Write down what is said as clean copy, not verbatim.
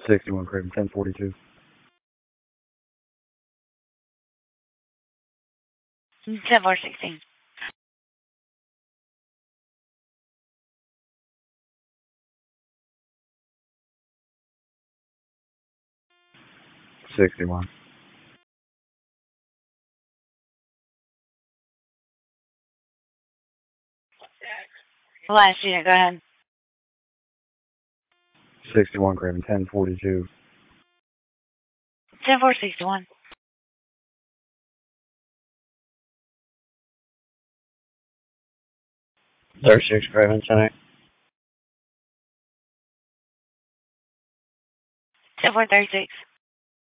61 Craven 1042. 10-4-16. 61. Last unit, go ahead. 61 Craven 1042. 10-4-61. 36 Craven 10. 10-4-36.